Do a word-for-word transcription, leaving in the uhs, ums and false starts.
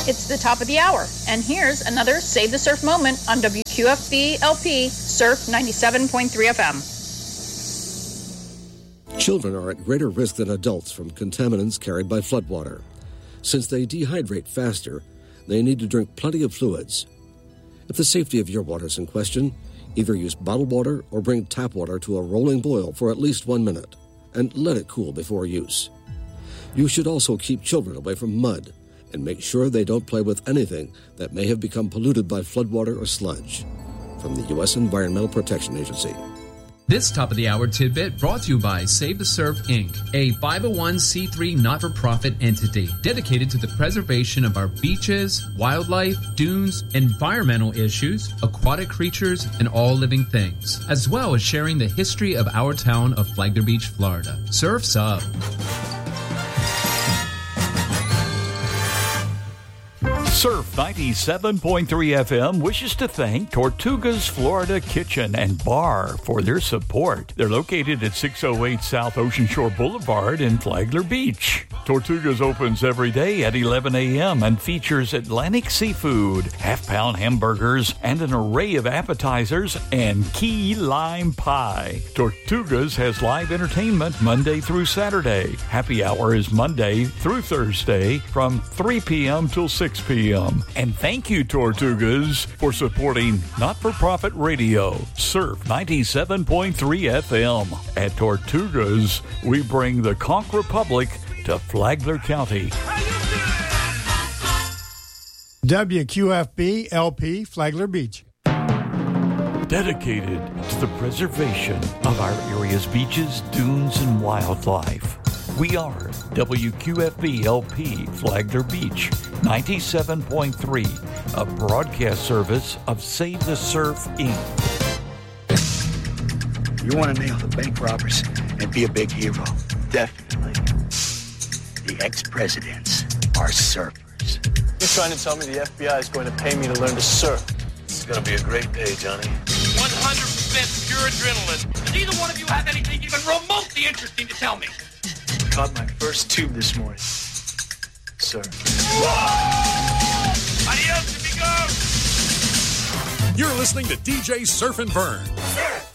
It's the top of the hour, and here's another Save the Surf moment on W Q F B L P Surf ninety-seven point three F M. Children are at greater risk than adults from contaminants carried by floodwater. Since they dehydrate faster, they need to drink plenty of fluids. If the safety of your water is in question, either use bottled water or bring tap water to a rolling boil for at least one minute, and let it cool before use. You should also keep children away from mud, and make sure they don't play with anything that may have become polluted by floodwater or sludge. From the U S Environmental Protection Agency. This Top of the Hour tidbit brought to you by Save the Surf, Incorporated, a five oh one c three not-for-profit entity dedicated to the preservation of our beaches, wildlife, dunes, environmental issues, aquatic creatures, and all living things, as well as sharing the history of our town of Flagler Beach, Florida. Surf's up. Surf ninety-seven point three F M wishes to thank Tortuga's Florida Kitchen and Bar for their support. They're located at six oh eight South Ocean Shore Boulevard in Flagler Beach. Tortuga's opens every day at eleven a.m. and features Atlantic seafood, half-pound hamburgers, and an array of appetizers and key lime pie. Tortuga's has live entertainment Monday through Saturday. Happy hour is Monday through Thursday from three p.m. till six p.m. And thank you, Tortugas, for supporting not-for-profit radio, Surf ninety-seven point three F M. At Tortugas, we bring the Conch Republic to Flagler County. W Q F B L P Flagler Beach. Dedicated to the preservation of our area's beaches, dunes, and wildlife. We are W Q F B L P Flagler Beach, ninety-seven point three, a broadcast service of Save the Surf, Incorporated. You want to nail the bank robbers and be a big hero? Definitely. The ex-presidents are surfers. You're trying to tell me the F B I is going to pay me to learn to surf? This is going to be a great day, Johnny. one hundred percent pure adrenaline. Does either one of you have anything even remotely interesting to tell me? Caught my first tube this morning, sir. Adios, amigos! You're listening to D J Surf and Burn. Surf!